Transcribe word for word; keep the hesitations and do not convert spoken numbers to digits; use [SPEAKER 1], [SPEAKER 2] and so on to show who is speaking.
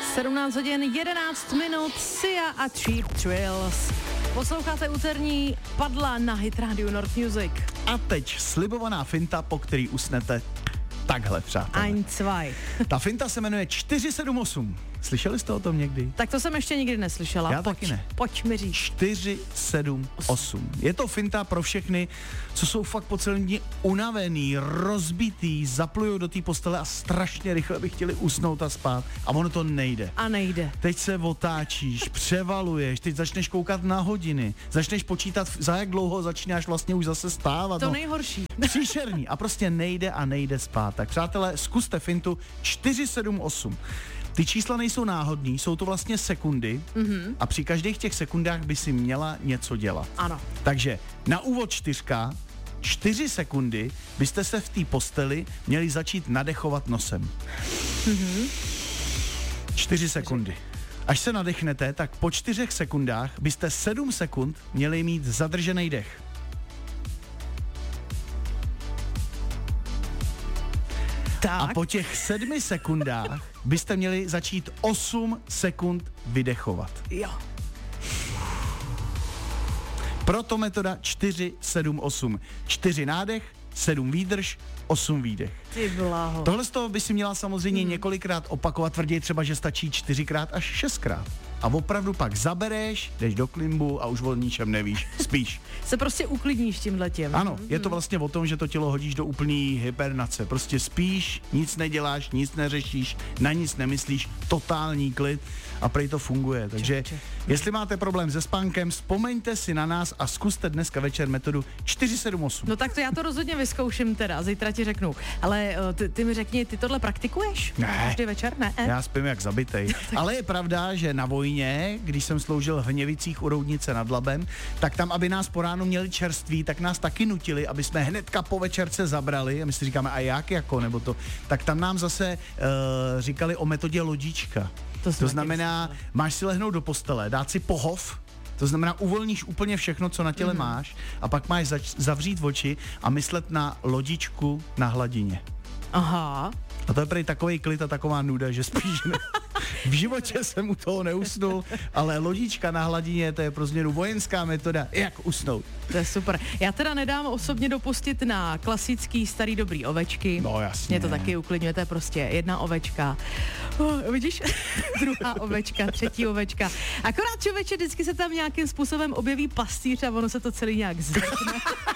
[SPEAKER 1] sedmnáct hodin jedenáct minut, Sia a Cheap Thrills. Posloucháte úterní Padla na Hit Radio North Music.
[SPEAKER 2] A teď slibovaná finta, po který usnete takhle, přátelé.
[SPEAKER 1] Ein, zwei.
[SPEAKER 2] Ta finta se jmenuje čtyři sedm osm. Slyšeli jste o tom někdy?
[SPEAKER 1] Tak to jsem ještě nikdy neslyšela.
[SPEAKER 2] Já
[SPEAKER 1] pojď,
[SPEAKER 2] taky ne.
[SPEAKER 1] Pojď mi říct.
[SPEAKER 2] čtyři sedm osm. Je to finta pro všechny, co jsou fakt po celý dní unavený, rozbitý, zaplujou do té postele a strašně rychle by chtěli usnout a spát. A ono to nejde.
[SPEAKER 1] A nejde.
[SPEAKER 2] Teď se otáčíš, převaluješ, teď začneš koukat na hodiny, začneš počítat, za jak dlouho začínáš vlastně už zase stávat.
[SPEAKER 1] To
[SPEAKER 2] no.
[SPEAKER 1] nejhorší.
[SPEAKER 2] Příšerný a prostě nejde a nejde spát. Tak přátelé, zkuste fintu čtyři sedm osm. Ty čísla nejsou náhodný, jsou to vlastně sekundy mm-hmm. a při každých těch sekundách by si měla něco dělat.
[SPEAKER 1] Ano.
[SPEAKER 2] Takže na úvod čtyřka, čtyři sekundy byste se v té posteli měli začít nadechovat nosem. Mm-hmm. Čtyři sekundy. Až se nadechnete, tak po čtyřech sekundách byste sedm sekund měli mít zadržený dech.
[SPEAKER 1] Tak.
[SPEAKER 2] A po těch sedmi sekundách byste měli začít osm sekund vydechovat.
[SPEAKER 1] Jo.
[SPEAKER 2] Proto metoda čtyři sedm osm. čtyři nádech, sedm výdrž, osm výdech.
[SPEAKER 1] Ty bláho.
[SPEAKER 2] Tohle z toho by si měla samozřejmě hmm. několikrát opakovat, tvrdě třeba, že stačí čtyřikrát až šestkrát. A opravdu pak zabereš, jdeš do klimbu a už o ničem nevíš, spíš.
[SPEAKER 1] Se prostě uklidníš tímhletím.
[SPEAKER 2] Ano, je to vlastně o tom, že to tělo hodíš do úplný hibernace. Prostě spíš, nic neděláš, nic neřešíš, na nic nemyslíš, totální klid a prej to funguje. Takže jestli máte problém se spánkem, vzpomeňte si na nás a zkuste dneska večer metodu čtyři sedm osm.
[SPEAKER 1] No tak to já to rozhodně vyzkouším teda, zítra ti řeknu. Ale ty, ty mi řekni, ty tohle praktikuješ?
[SPEAKER 2] Ne.
[SPEAKER 1] Každý večer? Ne.
[SPEAKER 2] Já spím jak zabitej. Ale je pravda, že na vojně, když jsem sloužil v Hněvicích u Roudnice nad Labem, tak tam, aby nás po ránu měli čerství, tak nás taky nutili, aby jsme hnedka po večerce zabrali. A my si říkáme, a jak jako, nebo to. Tak tam nám zase uh, říkali o metodě lodička. To, to znamená, máš si lehnout do postele, dát si pohov, to znamená, uvolníš úplně všechno, co na těle mm. máš a pak máš zač- zavřít oči a myslet na lodičku na hladině.
[SPEAKER 1] Aha.
[SPEAKER 2] A to je prý takovej klid a taková nuda, že spíš ne. V životě jsem u toho neusnul, ale lodička na hladině, to je pro změnu vojenská metoda, jak usnout.
[SPEAKER 1] To je super. Já teda nedám osobně dopustit na klasický starý dobrý ovečky.
[SPEAKER 2] No jasně.
[SPEAKER 1] Mě to taky uklidňuje, to je prostě jedna ovečka. Oh, vidíš? Druhá ovečka, třetí ovečka. Akorát člověče, vždycky se tam nějakým způsobem objeví pastýř a ono se to celý nějak zvrtne.